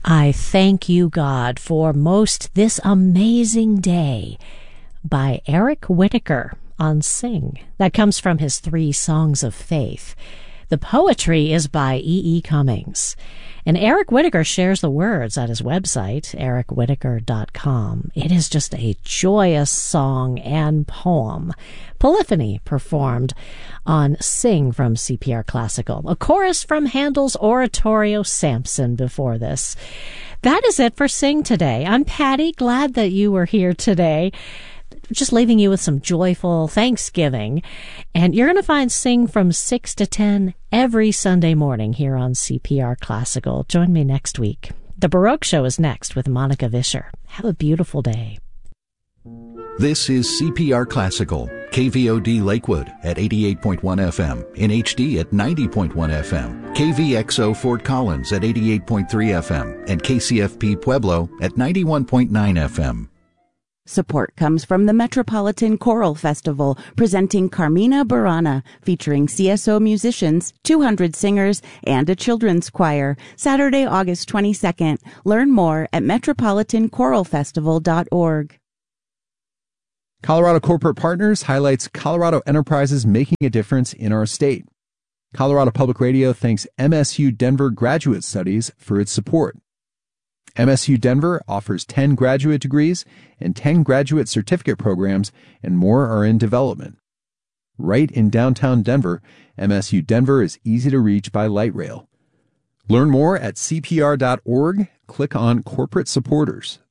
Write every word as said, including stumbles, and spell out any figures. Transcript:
I Thank You, God, for Most This Amazing Day by Eric Whitacre on Sing. That comes from his three Songs of Faith. The poetry is by E E. Cummings. And Eric Whitacre shares the words at his website, eric whitacre dot com. It is just a joyous song and poem. Polyphony performed on Sing from C P R Classical. A chorus from Handel's oratorio Samson before this. That is it for Sing today. I'm Patty. Glad that you were here today. Just leaving you with some joyful Thanksgiving. And you're going to find Sing from six to ten every Sunday morning here on C P R Classical. Join me next week. The Baroque Show is next with Monica Vischer. Have a beautiful day. This is C P R Classical, K V O D Lakewood at eighty-eight point one F M, in H D at ninety point one F M, K V X O Fort Collins at eighty-eight point three F M, and K C F P Pueblo at ninety-one point nine F M. Support comes from the Metropolitan Choral Festival, presenting Carmina Burana, featuring C S O musicians, two hundred singers, and a children's choir, Saturday, August twenty-second. Learn more at metropolitan choral festival dot org. Colorado Corporate Partners highlights Colorado enterprises making a difference in our state. Colorado Public Radio thanks M S U Denver Graduate Studies for its support. M S U Denver offers ten graduate degrees and ten graduate certificate programs, and more are in development. Right in downtown Denver, M S U Denver is easy to reach by light rail. Learn more at C P R dot org. Click on Corporate Supporters.